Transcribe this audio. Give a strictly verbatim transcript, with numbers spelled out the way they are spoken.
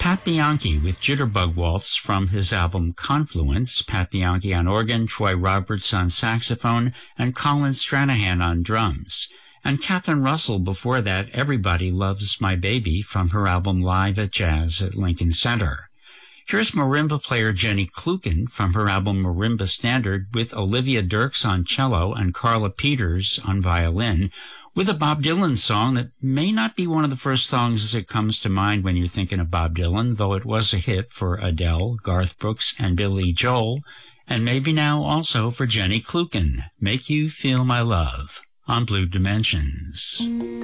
Pat Bianchi with Jitterbug Waltz from his album Confluence. Pat Bianchi on organ, Troy Roberts on saxophone, and Colin Stranahan on drums. And Catherine Russell before that, Everybody Loves My Baby from her album Live at Jazz at Lincoln Center. Here's marimba player Jenny Kluken from her album Marimba Standard with Olivia Dirks on cello and Carla Peters on violin, with a Bob Dylan song that may not be one of the first songs that comes to mind when you're thinking of Bob Dylan, though it was a hit for Adele, Garth Brooks, and Billy Joel, and maybe now also for Jenny Kluken, Make You Feel My Love on Blue Dimensions.